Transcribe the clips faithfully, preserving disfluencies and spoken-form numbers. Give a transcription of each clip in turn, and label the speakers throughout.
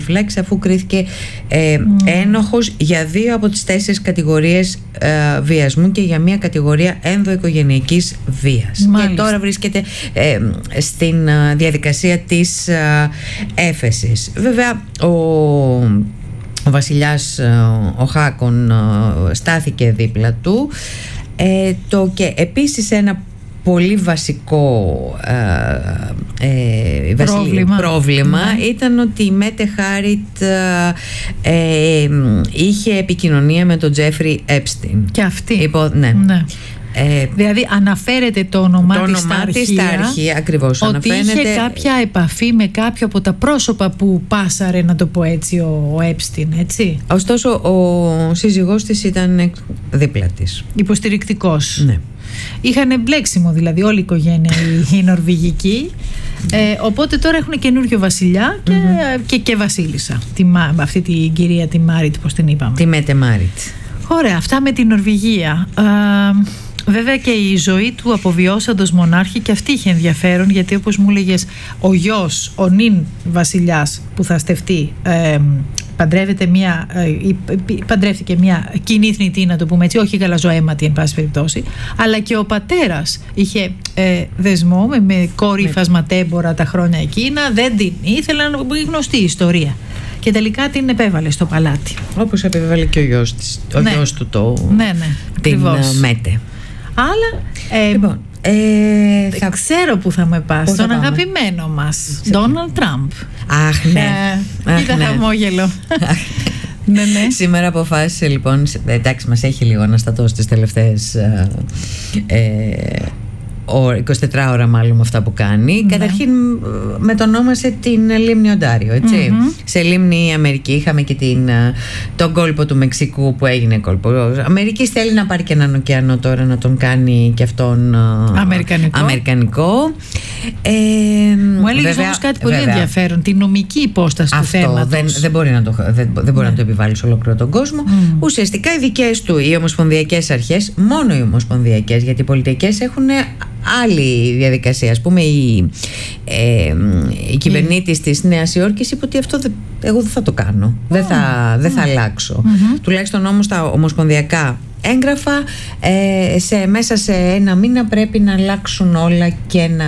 Speaker 1: φυλάκιση αφού κρίθηκε ε, mm. ένοχος για δύο από τις τέσσερις κατηγορίες ε, βιασμού και για μία κατηγορία ενδοοικογενειακής βίας. Μάλιστα. Και τώρα βρίσκεται ε, στην ε, διαδικασία της ε, έφεσης. Βέβαια ο, ο βασιλιάς ε, ο Χάκον ε, στάθηκε δίπλα του ε, το και επίσης ένα πολύ βασικό ε, ε, πρόβλημα, πρόβλημα ναι. ήταν ότι η Μέτε Χάριτ ε, ε, είχε επικοινωνία με τον Τζέφρι Έπστιν.
Speaker 2: Και αυτή.
Speaker 1: Υπό, ναι.
Speaker 2: ναι. Ε, δηλαδή αναφέρεται το όνομά, το
Speaker 1: της
Speaker 2: στα αρχεία,
Speaker 1: στα αρχεία ακριβώς,
Speaker 2: ότι
Speaker 1: αναφέρεται,
Speaker 2: είχε κάποια επαφή με κάποιο από τα πρόσωπα που πάσαρε, να το πω έτσι, ο, ο Έπστιν, έτσι.
Speaker 1: Ωστόσο ο σύζυγός της ήταν δίπλα της,
Speaker 2: υποστηρικτικός.
Speaker 1: Ναι.
Speaker 2: Είχαν μπλέξιμο δηλαδή όλη η οικογένεια η νορβηγική. Ε, οπότε τώρα έχουν καινούριο βασιλιά και, mm-hmm. και, και βασίλισσα. Τη, αυτή την κυρία τη Μάριτ, πώς την είπαμε.
Speaker 1: Τη Μέτε Μάριτ.
Speaker 2: Ωραία, αυτά με την Νορβηγία. Ε, βέβαια και η ζωή του αποβιώσαντος μονάρχη και αυτή είχε ενδιαφέρον, γιατί όπως μου έλεγες, ο γιος, ο νυν βασιλιάς που θα στεφτεί, ε, παντρεύεται μια, ε, παντρεύτηκε μια κοινή θνητή, να το πούμε έτσι, όχι γαλαζοαίματη εν πάση περιπτώσει, αλλά και ο πατέρας είχε ε, δεσμό με, με κόρη φασματέμπορα τα χρόνια εκείνα, δεν την ήθελαν, γνωστή ιστορία. Και τελικά την επέβαλε στο παλάτι. Όπως
Speaker 1: επέβαλε και ο γιος της, ο ναι. γιος του το,
Speaker 2: ναι, ναι,
Speaker 1: την uh, Μέτε.
Speaker 2: Αλλά ε,
Speaker 1: λοιπόν, ε,
Speaker 2: θα... ξέρω που θα με πας, τον αγαπημένο μας Ντόναλντ Τραμπ.
Speaker 1: Αχ ναι,
Speaker 2: ε, Κοίτα ναι. χαμόγελο. ναι, ναι.
Speaker 1: Σήμερα αποφάσισε λοιπόν, εντάξει μας έχει λίγο αναστατώσει τις τελευταίες ε, ε, εικοσιτέσσερις ώρα μάλλον με αυτά που κάνει. Ναι. Καταρχήν μετονόμασε την λίμνη Οντάριο, έτσι. Mm-hmm. Σε λίμνη Αμερική είχαμε και την, τον κόλπο του Μεξικού που έγινε κόλπο Αμερικής. Θέλει να πάρει και έναν ωκεανό τώρα να τον κάνει και αυτόν
Speaker 2: αμερικανικό,
Speaker 1: αμερικανικό. Ε,
Speaker 2: Μου έλεγες όμως κάτι πολύ βέβαια ενδιαφέρον, τη νομική υπόσταση αυτό του θέματος.
Speaker 1: Δεν, δεν μπορεί, να το, δεν, δεν μπορεί ναι. να το επιβάλλει σε ολόκληρο τον κόσμο. Mm. Ουσιαστικά οι δικές του, οι ομοσπονδιακές αρχές, μόνο οι ομοσπονδιακές, γιατί οι πολιτικές έχουν άλλη διαδικασία. Ας πούμε η, ε, η κυβερνήτης mm. της Νέας Υόρκης είπε ότι αυτό δε, εγώ δεν θα το κάνω, mm. δεν θα, δεν θα mm. αλλάξω. Mm-hmm. Τουλάχιστον όμως τα ομοσπονδιακά έγγραφα ε, σε, μέσα σε ένα μήνα πρέπει να αλλάξουν όλα και να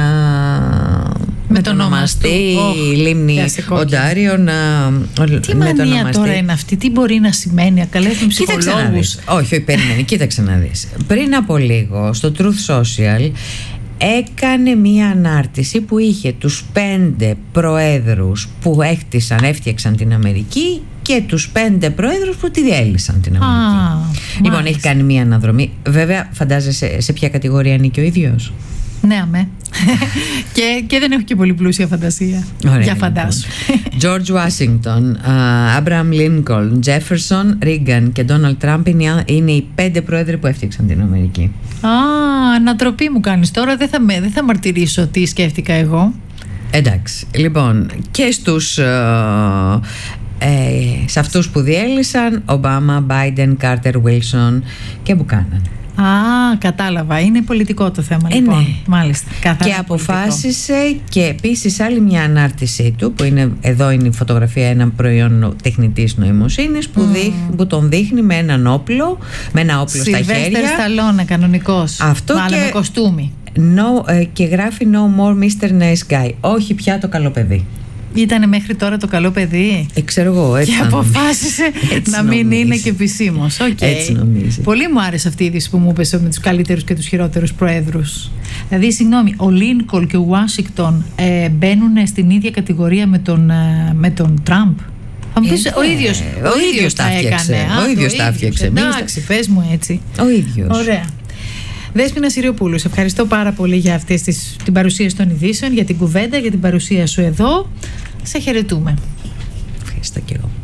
Speaker 1: μετονομαστεί η λίμνη Οντάριο. Να,
Speaker 2: τι μανία τώρα είναι αυτή, τι μπορεί να σημαίνει, ακαλέσουν ψυχολόγους.
Speaker 1: Όχι, όχι, περίμενε, κοίταξε να δεις. Πριν από λίγο στο Truth Social έκανε μία ανάρτηση που είχε τους πέντε προέδρους που έχτισαν, έφτιαξαν την Αμερική και τους πέντε πρόεδρους που τη διέλυσαν την Αμερική. Ah, λοιπόν, μάλιστα. Έχει κάνει μία αναδρομή. Βέβαια, φαντάζεσαι σε ποια κατηγορία ανήκει ο ίδιος?
Speaker 2: Ναι, αμέ. και, και δεν έχω και πολύ πλούσια φαντασία. Ωραία, για φαντάσου.
Speaker 1: George Washington, uh, Abraham Lincoln, Jefferson, Reagan και Donald Trump είναι, είναι οι πέντε πρόεδροι που έφτιαξαν την Αμερική.
Speaker 2: Α, ανατροπή μου κάνεις τώρα. Δεν θα, με, δεν θα μαρτυρήσω τι σκέφτηκα εγώ.
Speaker 1: Εντάξει. Λοιπόν, και στους... Uh, Ε, σε αυτούς που διέλυσαν, Ομπάμα, Μπάιντεν, Κάρτερ, Βίλσον και Μπουκάναν.
Speaker 2: Α, κατάλαβα. Είναι πολιτικό το θέμα,
Speaker 1: ε,
Speaker 2: λοιπόν.
Speaker 1: Ναι.
Speaker 2: Μάλιστα.
Speaker 1: Και αποφάσισε πολιτικό. Και επίσης άλλη μια ανάρτησή του, που είναι, εδώ είναι η φωτογραφία, ένα προϊόν τεχνητής νοημοσύνης που, mm. δείχνει, που τον δείχνει με έναν όπλο, με ένα όπλο
Speaker 2: Σιλβέστερ
Speaker 1: στα χέρια.
Speaker 2: Σιλβέστερ Σταλόνε, κανονικός.
Speaker 1: Αυτό
Speaker 2: μάλλον
Speaker 1: και,
Speaker 2: με κοστούμι.
Speaker 1: No, ε, και γράφει No more μίστερ Nice Guy. Όχι πια το καλό παιδί.
Speaker 2: Ήτανε μέχρι τώρα το καλό παιδί.
Speaker 1: Ε, ξέρω εγώ, έτσι.
Speaker 2: Και αποφάσισε να μην
Speaker 1: νομίζει.
Speaker 2: Είναι και επισήμως. Okay.
Speaker 1: Έτσι νομίζει.
Speaker 2: Πολύ μου άρεσε αυτή η είδηση που μου είπες με τους καλύτερους και τους χειρότερους προέδρους. Δηλαδή, συγγνώμη, ο Λίνκολν και ο Ουάσιγκτον ε, μπαίνουν στην ίδια κατηγορία με τον, ε, με τον Τραμπ. Θα μου πεις, ε, ο ίδιος,
Speaker 1: ο, ο ίδιος τα έκανε. Ο ίδιος τα έφτιαξε.
Speaker 2: Εντάξει, πες μου έτσι.
Speaker 1: Ο ίδιος.
Speaker 2: Ωραία. Δέσποινα Συριοπούλου, σε ευχαριστώ πάρα πολύ για αυτή την παρουσίαση των ειδήσεων, για την κουβέντα, για την παρουσία σου εδώ. Σε χαιρετούμε.
Speaker 1: Ευχαριστώ και εγώ.